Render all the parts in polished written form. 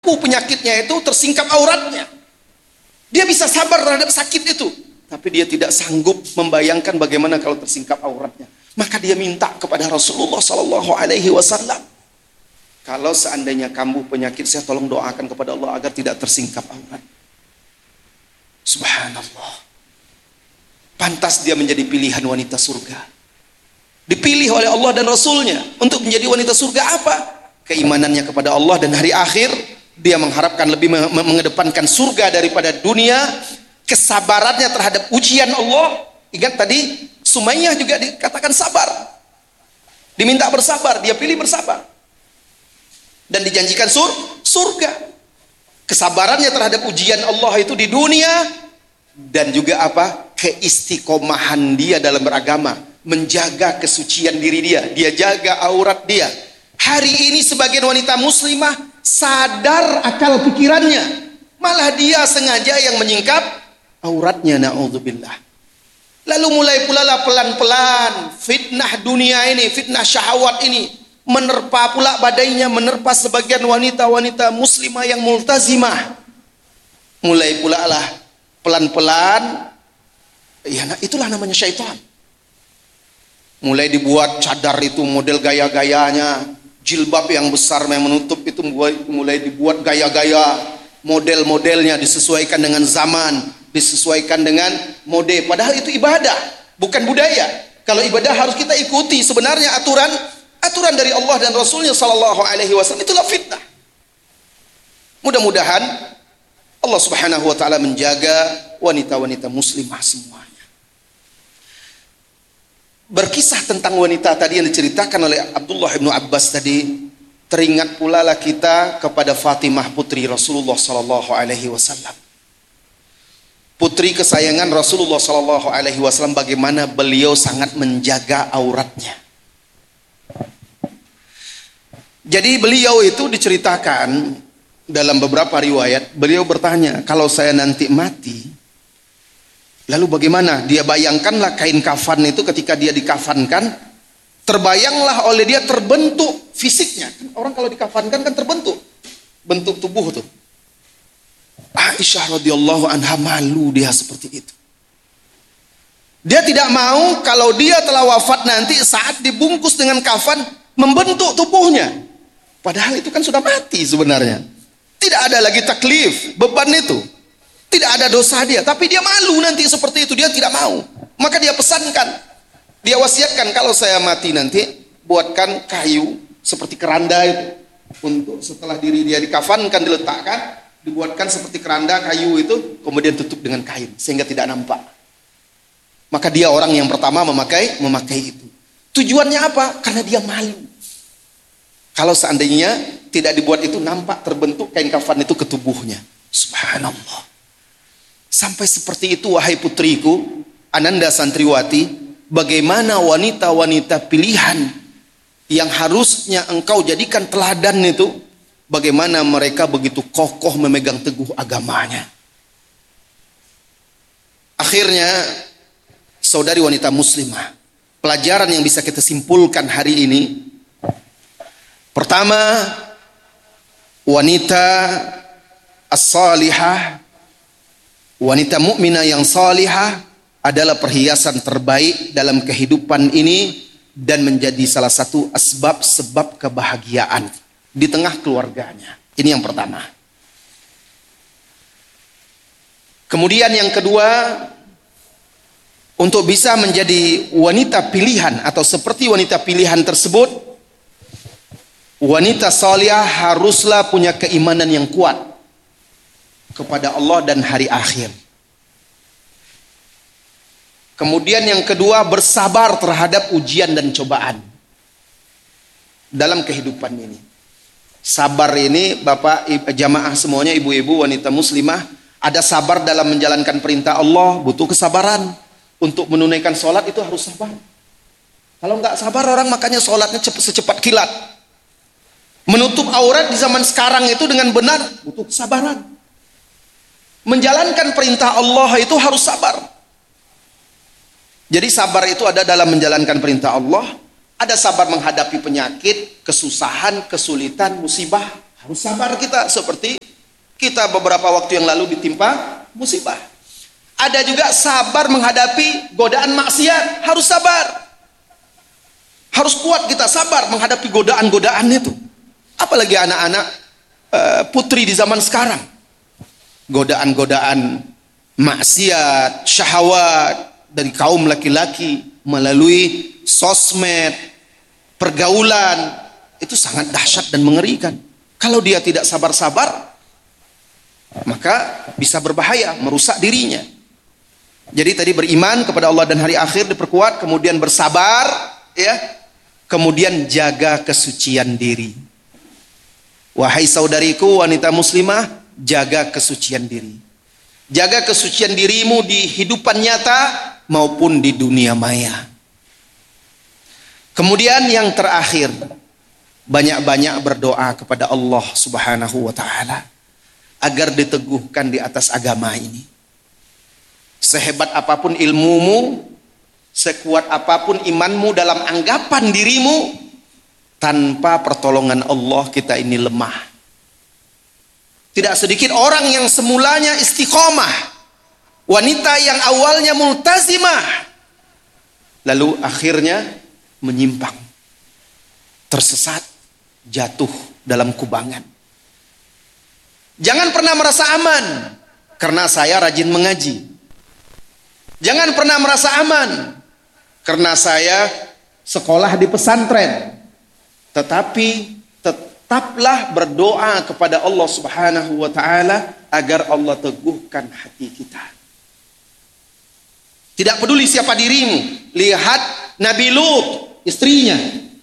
penyakitnya itu tersingkap auratnya. Dia bisa sabar terhadap sakit itu, tapi dia tidak sanggup membayangkan bagaimana kalau tersingkap auratnya. Maka dia minta kepada Rasulullah Sallallahu Alaihi Wasallam, kalau seandainya kamu penyakit, saya tolong doakan kepada Allah agar tidak tersingkap aurat. Subhanallah. Pantas dia menjadi pilihan wanita surga. Dipilih oleh Allah dan Rasulnya untuk menjadi wanita surga. Apa? Keimanannya kepada Allah dan hari akhir. Dia mengharapkan lebih mengedepankan surga daripada dunia. Kesabarannya terhadap ujian Allah. Ingat tadi Sumayyah juga dikatakan sabar. Diminta bersabar, dia pilih bersabar. Dan dijanjikan surga. Kesabarannya terhadap ujian Allah itu di dunia. Dan juga apa? Keistiqomahan dia dalam beragama. Menjaga kesucian diri dia. Dia jaga aurat dia. Hari ini sebagian wanita muslimah sadar akal pikirannya. Malah dia sengaja yang menyingkap auratnya, na'udzubillah. Lalu mulai pula lah pelan-pelan fitnah dunia ini, fitnah syahwat ini menerpa pula badainya, menerpa sebagian wanita-wanita muslimah yang multazimah. Mulai pula lah pelan-pelan, ya itulah namanya syaitan. Mulai dibuat cadar itu model gaya-gayanya, jilbab yang besar yang menutup itu mulai dibuat gaya-gaya, model-modelnya disesuaikan dengan zaman, disesuaikan dengan mode. Padahal itu ibadah, bukan budaya. Kalau ibadah harus kita ikuti sebenarnya aturan dari Allah dan Rasulnya Sallallahu Alaihi Wasallam. Itulah fitnah. Mudah-mudahan Allah Subhanahu Wa Taala menjaga wanita-wanita muslimah semuanya. Berkisah tentang wanita tadi yang diceritakan oleh Abdullah bin Abbas tadi, teringat pula lah kita kepada Fatimah putri Rasulullah Sallallahu Alaihi Wasallam. Putri kesayangan Rasulullah Sallallahu Alaihi Wasallam, bagaimana beliau sangat menjaga auratnya. Jadi beliau itu diceritakan dalam beberapa riwayat, beliau bertanya, kalau saya nanti mati, lalu bagaimana? Dia bayangkanlah kain kafan itu ketika dia dikafankan, terbayanglah oleh dia terbentuk fisiknya. Orang kalau dikafankan kan terbentuk bentuk tubuh tuh. Aisyah radhiyallahu anha malu dia seperti itu. Dia tidak mau kalau dia telah wafat nanti saat dibungkus dengan kafan membentuk tubuhnya. Padahal itu kan sudah mati sebenarnya. Tidak ada lagi taklif, beban itu. Tidak ada dosa dia, tapi dia malu nanti seperti itu, dia tidak mau. Maka dia pesankan, dia wasiatkan, kalau saya mati nanti buatkan kayu seperti keranda itu, untuk setelah diri dia dikafankan, diletakkan, dibuatkan seperti keranda kayu itu, kemudian tutup dengan kain sehingga tidak nampak. Maka dia orang yang pertama memakai itu. Tujuannya apa? Karena dia malu. Kalau seandainya tidak dibuat itu, nampak terbentuk kain kafan itu ke tubuhnya. Subhanallah. Sampai seperti itu, wahai putriku Ananda Santriwati, bagaimana wanita-wanita pilihan yang harusnya engkau jadikan teladan itu, bagaimana mereka begitu kokoh memegang teguh agamanya. Akhirnya, saudari wanita muslimah, pelajaran yang bisa kita simpulkan hari ini, pertama, wanita as-salihah, wanita mukminah yang salihah adalah perhiasan terbaik dalam kehidupan ini dan menjadi salah satu sebab kebahagiaan di tengah keluarganya. Ini yang pertama. Kemudian yang kedua, untuk bisa menjadi wanita pilihan atau seperti wanita pilihan tersebut, wanita salihah haruslah punya keimanan yang kuat kepada Allah dan hari akhir. Kemudian yang kedua, bersabar terhadap ujian dan cobaan dalam kehidupan ini. Sabar ini Bapak jamaah semuanya, ibu-ibu wanita muslimah, ada sabar dalam menjalankan perintah Allah, butuh kesabaran. Untuk menunaikan sholat itu harus sabar. Kalau nggak sabar orang makanya sholatnya secepat kilat. Menutup aurat di zaman sekarang itu dengan benar butuh kesabaran. Menjalankan perintah Allah itu harus sabar. Jadi sabar itu ada dalam menjalankan perintah Allah, ada sabar menghadapi penyakit, kesusahan, kesulitan, musibah, Harus sabar kita, seperti kita beberapa waktu yang lalu ditimpa musibah. Ada juga sabar menghadapi godaan maksiat, harus sabar. Harus kuat kita sabar menghadapi godaan-godaan itu. Apalagi anak-anak putri di zaman sekarang. Godaan-godaan maksiat, syahwat dari kaum laki-laki melalui sosmed, pergaulan, itu sangat dahsyat dan mengerikan. Kalau dia tidak sabar-sabar, maka bisa berbahaya, merusak dirinya. Jadi tadi beriman kepada Allah dan hari akhir diperkuat, kemudian bersabar, ya, kemudian jaga kesucian diri. Wahai saudariku wanita muslimah, jaga kesucian diri. Jaga kesucian dirimu di hidupan nyata maupun di dunia maya. Kemudian yang terakhir, banyak-banyak berdoa kepada Allah Subhanahu wa taala agar diteguhkan di atas agama ini. Sehebat apapun ilmumu, sekuat apapun imanmu dalam anggapan dirimu, tanpa pertolongan Allah kita ini lemah. Tidak sedikit orang yang semulanya istiqomah, wanita yang awalnya multazimah, lalu akhirnya menyimpang, tersesat, jatuh dalam kubangan. Jangan pernah merasa aman karena saya rajin mengaji. Jangan pernah merasa aman karena saya sekolah di pesantren. Tetapi tetaplah berdoa kepada Allah Subhanahu wa taala agar Allah teguhkan hati kita. Tidak peduli siapa dirimu. Lihat Nabi Lut, istrinya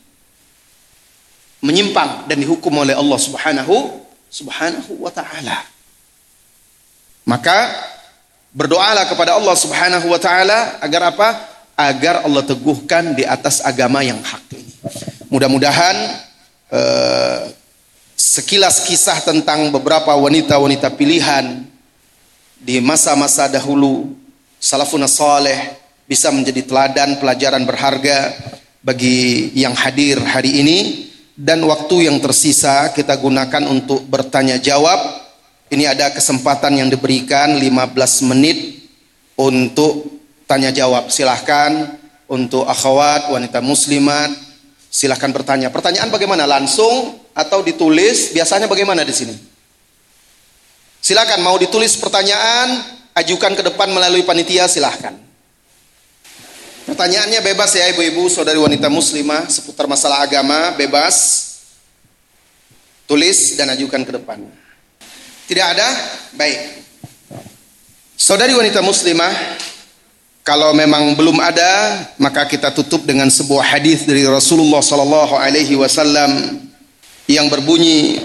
menyimpang dan dihukum oleh Allah Subhanahu wa taala. Maka berdoalah kepada Allah Subhanahu wa taala agar apa? Agar Allah teguhkan di atas agama yang hak ini. Mudah-mudahan sekilas kisah tentang beberapa wanita-wanita pilihan di masa-masa dahulu salafun saleh bisa menjadi teladan pelajaran berharga bagi yang hadir hari ini, dan waktu yang tersisa kita gunakan untuk bertanya jawab. Ini ada kesempatan yang diberikan 15 menit untuk tanya jawab. Silahkan untuk akhwat wanita muslimat, silahkan bertanya. Pertanyaan bagaimana? Langsung atau ditulis? Biasanya bagaimana di sini? Silahkan, mau ditulis pertanyaan, ajukan ke depan melalui panitia, silahkan. Pertanyaannya bebas ya ibu-ibu, saudari wanita muslimah, seputar masalah agama, bebas. Tulis dan ajukan ke depan. Tidak ada? Baik. Saudari wanita muslimah, kalau memang belum ada, maka kita tutup dengan sebuah hadis dari Rasulullah sallallahu alaihi wasallam yang berbunyi,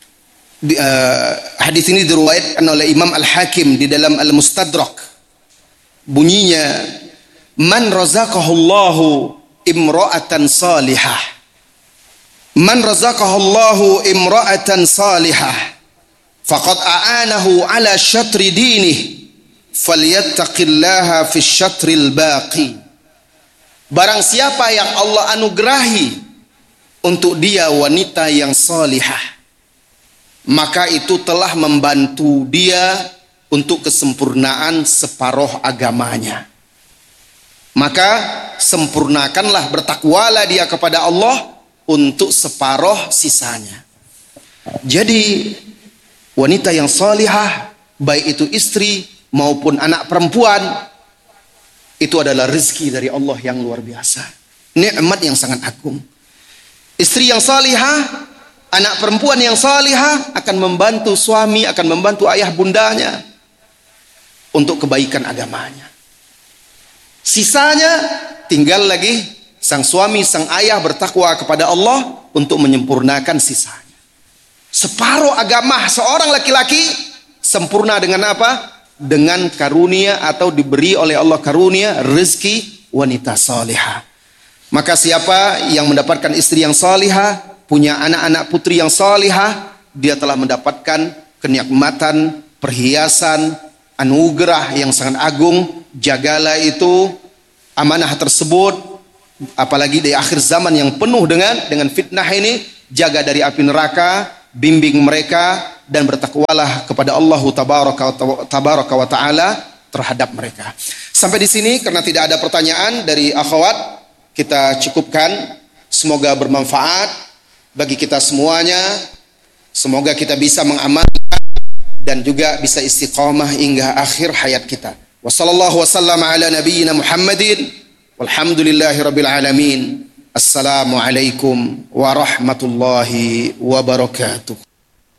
hadis ini diriwayatkan oleh Imam Al-Hakim di dalam Al-Mustadrak. Bunyinya, man razaqahullahu imra'atan salihah. Man razaqahullahu imra'atan salihah faqad a'anahu ala syatri dinih falyattaqillaha fi syatril baqi. Barang siapa yang Allah anugerahi untuk dia wanita yang salihah, maka itu telah membantu dia untuk kesempurnaan separuh agamanya. Maka sempurnakanlah, bertakwalah dia kepada Allah untuk separuh sisanya. Jadi wanita yang salihah, baik itu istri maupun anak perempuan, itu adalah rezeki dari Allah yang luar biasa, nikmat yang sangat agung. Istri yang salihah, anak perempuan yang salihah akan membantu suami, akan membantu ayah bundanya untuk kebaikan agamanya. Sisanya tinggal lagi sang suami, sang ayah bertakwa kepada Allah untuk menyempurnakan sisanya. Separuh agama seorang laki-laki sempurna dengan apa? Dengan karunia atau diberi oleh Allah karunia rezeki wanita salihah. Maka siapa yang mendapatkan istri yang salihah, punya anak-anak putri yang salihah, dia telah mendapatkan kenikmatan, perhiasan, anugerah yang sangat agung. Jagalah itu amanah tersebut, apalagi di akhir zaman yang penuh dengan fitnah ini. Jaga dari api neraka, bimbing mereka, dan bertakwalah kepada Allah tabaraka wa ta'ala terhadap mereka. Sampai di sini karena tidak ada pertanyaan dari akhwat, kita cukupkan. Semoga bermanfaat bagi kita semuanya. Semoga kita bisa mengamalkan dan juga bisa istiqamah hingga akhir hayat kita. Wassallallahu wasallam ala nabiyyina Muhammadin walhamdulillahi rabbil alamin. Assalamualaikum warahmatullahi wabarakatuh.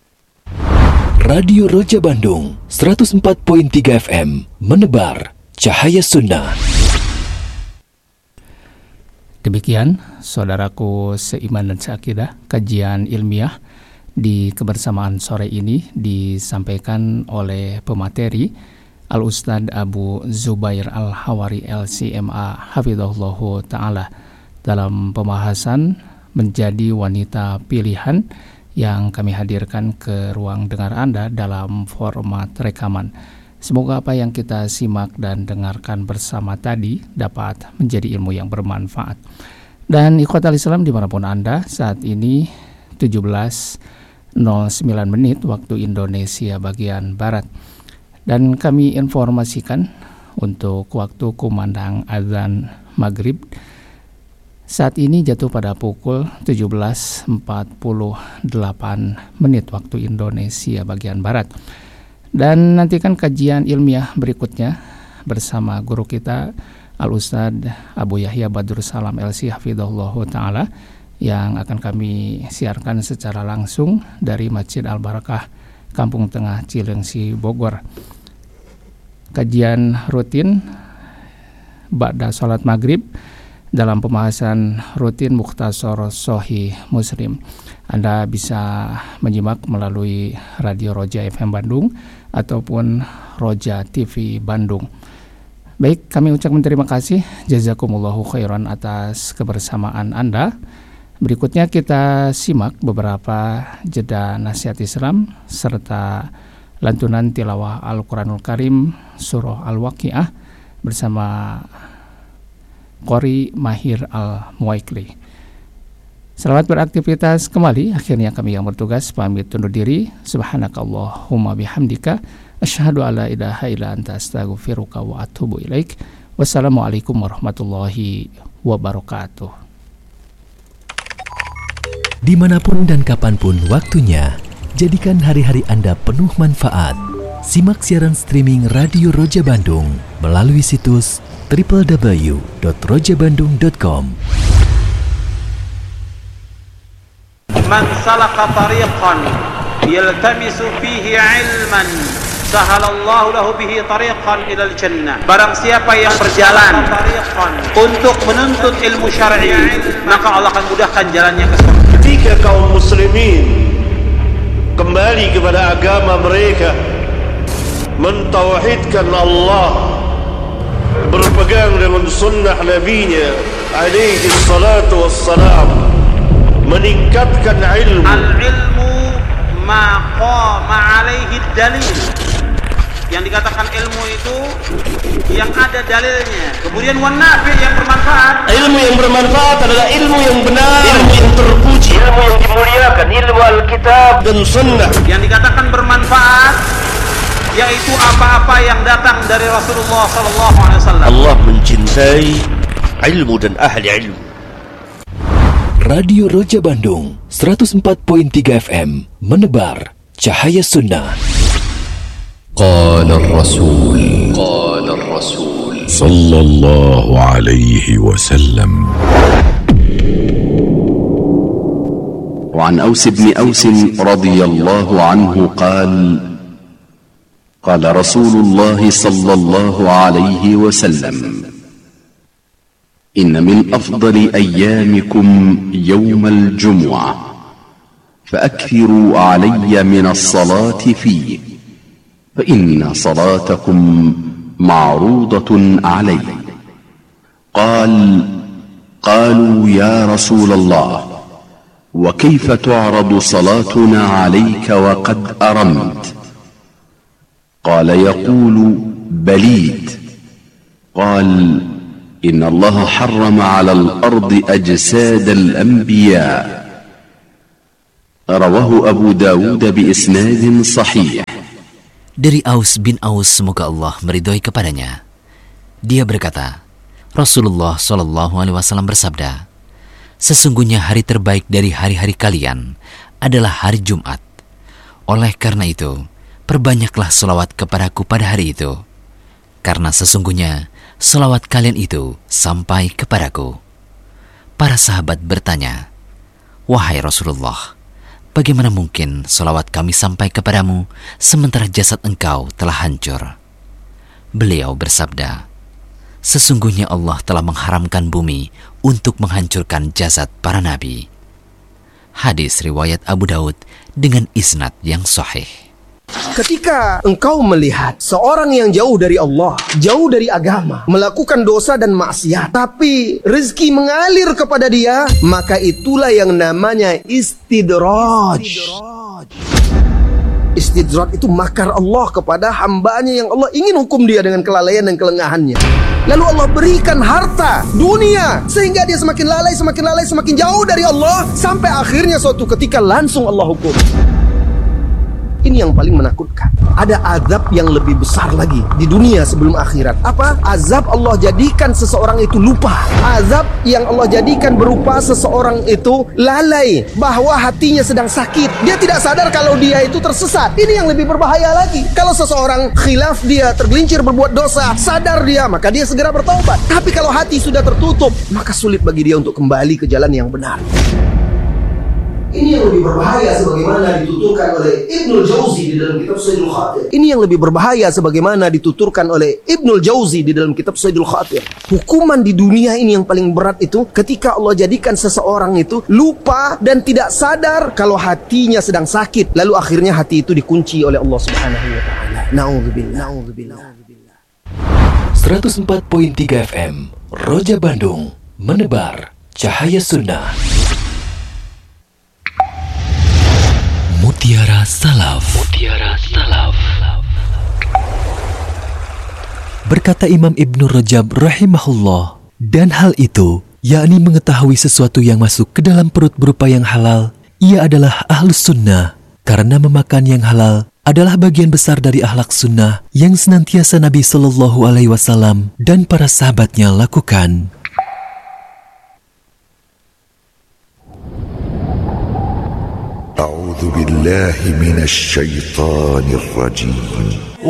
Radio Roja Bandung 104.3 FM menebar cahaya sunnah. Demikian saudaraku seiman dan seakidah, kajian ilmiah di kebersamaan sore ini disampaikan oleh pemateri Al-Ustadz Abu Zubair Al-Hawari LCMA Hafizahullah Ta'ala dalam pembahasan menjadi wanita pilihan yang kami hadirkan ke ruang dengar Anda dalam format rekaman. Semoga apa yang kita simak dan dengarkan bersama tadi dapat menjadi ilmu yang bermanfaat. Dan ikhwatal Islam dimanapun Anda, saat ini 17.09 menit waktu Indonesia bagian Barat. Dan kami informasikan untuk waktu kumandang azan maghrib saat ini jatuh pada pukul 17.48 menit waktu Indonesia bagian Barat. Dan nantikan kajian ilmiah berikutnya bersama guru kita Al-Ustadz Abu Yahya Badrus Salam LC Hafizahullah Ta'ala yang akan kami siarkan secara langsung dari Masjid Al-Barakah Kampung Tengah Cilengsi Bogor. Kajian rutin ba'da salat maghrib dalam pembahasan rutin Mukhtasar Shahih Muslim. Anda bisa menyimak melalui Radio Roja FM Bandung ataupun Roja TV Bandung. Baik, kami ucapkan terima kasih jazakumullahu khairan atas kebersamaan Anda. Berikutnya kita simak beberapa jeda nasihat Islam serta lantunan tilawah Al-Quranul Karim Surah Al-Waqiah bersama Qori Mahir Al-Muwaikli. Selamat beraktivitas kembali. Akhirnya kami yang bertugas pamit undur diri. Subhanakallahumma bihamdika asyhadu alla ilaha illa anta astaghfiruka wa atubu ilaik. Wassalamualaikum warahmatullahi wabarakatuh. Dimanapun dan kapanpun waktunya, jadikan hari-hari Anda penuh manfaat. Simak siaran streaming Radio Roja Bandung melalui situs www.rojabandung.com. Man salaka tariqan yaltamisu fihi ilman sahalallahu lahu bihi tariqan ilal jannah. Barang siapa yang berjalan untuk menuntut ilmu syar'i, maka Allah akan mudahkan jalannya ke surga. Ketika kaum muslimin kembali kepada agama mereka, mentauhidkan Allah, berpegang dengan sunnah nabinya alaihi salatu wassalam, meningkatkan ilmu. Al-ilmu ma qama alaihi dalil. Yang dikatakan ilmu itu yang ada dalilnya. Kemudian wan nafi, yang bermanfaat. Ilmu yang bermanfaat adalah ilmu yang benar, ilmu yang terpuji, ilmu yang dimuliakan, ilmu Alkitab dan sunnah. Yang dikatakan bermanfaat yaitu apa-apa yang datang dari Rasulullah SAW. Allah mencintai ilmu dan ahli ilmu. Radio Roja Bandung 104.3 FM menebar cahaya sunnah. Qala Rasul sallallahu alaihi wasallam. وعن أوس بن أوس رضي الله عنه قال رسول الله صلى الله عليه وسلم: إن من أفضل أيامكم يوم الجمعة فأكثروا علي من الصلاة فيه فإن صلاتكم معروضة علي. قالوا يا رسول الله وكيف تعرض صلاتنا عليك وقد أرمت؟ قال يقول بليد. قال إن الله حرم على الأرض أجساد الأنبياء. رواه أبو داود بإسناد صحيح. Dari Aus bin Aus, semoga Allah meridhoi kepadanya. Dia berkata, Rasulullah SAW bersabda, sesungguhnya hari terbaik dari hari-hari kalian adalah hari Jumat. Oleh karena itu, perbanyaklah selawat kepadaku pada hari itu, karena sesungguhnya selawat kalian itu sampai kepadaku. Para sahabat bertanya, wahai Rasulullah, bagaimana mungkin selawat kami sampai kepadamu sementara jasad engkau telah hancur? Beliau bersabda, sesungguhnya Allah telah mengharamkan bumi untuk menghancurkan jasad para nabi. Hadis riwayat Abu Daud dengan isnad yang sahih. Ketika engkau melihat seorang yang jauh dari Allah, jauh dari agama, melakukan dosa dan maksiat, tapi rezeki mengalir kepada dia, maka itulah yang namanya istidraj. Istidraj itu makar Allah kepada hambanya yang Allah ingin hukum dia dengan kelalaian dan kelengahannya. Lalu Allah berikan harta dunia sehingga dia semakin lalai, semakin jauh dari Allah, sampai akhirnya suatu ketika langsung Allah hukum. Ini yang paling menakutkan. Ada azab yang lebih besar lagi di dunia sebelum akhirat. Apa? Azab Allah jadikan seseorang itu lupa. Azab yang Allah jadikan berupa seseorang itu lalai bahwa hatinya sedang sakit. Dia tidak sadar kalau dia itu tersesat. Ini yang lebih berbahaya lagi. Kalau seseorang khilaf, dia tergelincir berbuat dosa, sadar dia, maka dia segera bertaubat. Tapi kalau hati sudah tertutup, maka sulit bagi dia untuk kembali ke jalan yang benar. Ini yang lebih berbahaya sebagaimana dituturkan oleh Ibnul Jauzi di dalam kitab Sayyidul Khatir. Ini yang lebih berbahaya sebagaimana dituturkan oleh Ibnul Jauzi di dalam kitab Sayyidul Khatir. Hukuman di dunia ini yang paling berat itu ketika Allah jadikan seseorang itu lupa dan tidak sadar kalau hatinya sedang sakit, lalu akhirnya hati itu dikunci oleh Allah Subhanahu wa taala. Nauzubillah. 104.3 FM Roja Bandung, menebar cahaya sunnah. Mutiara Salaf. Berkata Imam Ibnu Rajab rahimahullah, dan hal itu, yakni mengetahui sesuatu yang masuk ke dalam perut berupa yang halal, ia adalah ahlus sunnah, karena memakan yang halal adalah bagian besar dari akhlak sunnah yang senantiasa Nabi Sallallahu Alaihi Wasallam dan para sahabatnya lakukan. أعوذ بالله من الشيطان الرجيم